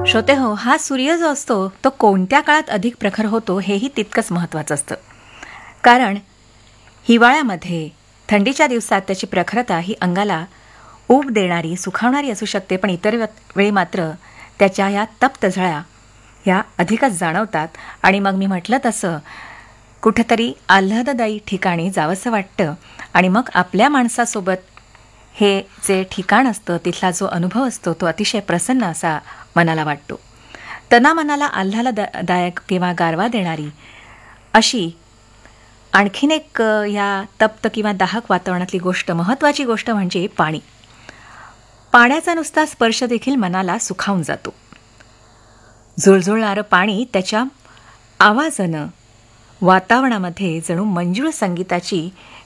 श्रोते हो, हा सूर्य जो असतो तो कोणत्या काळात अधिक प्रखर होतो हेही तितकंच महत्त्वाचं असतं. कारण हिवाळ्यामध्ये थंडीच्या दिवसात त्याची प्रखरता ही अंगाला ऊब देणारी, सुखावणारी असू शकते, पण इतर वेळी मात्र त्याच्या या तप्त झळा ह्या अधिकच जाणवतात. आणि मग मी म्हटलं तसं कुठेतरी आल्हाददायी ठिकाणी जावंसं वाटतं. आणि मग आपल्या माणसासोबत हे जे ठिकाण असतं, तिथला जो अनुभव असतो तो अतिशय प्रसन्न असा मनाला वाटतो. मनाला आल्हाददायक किंवा गारवा देणारी अशी आणखीन एक या तप्त किंवा दाहक वातावरणातली गोष्ट, महत्त्वाची गोष्ट म्हणजे पाणी. पाण्याचा नुसता स्पर्श देखील मनाला सुखावून जातो. झुळझुळणारं पाणी त्याच्या आवाजानं वातावरणामध्ये जणू मंजूळ संगीताची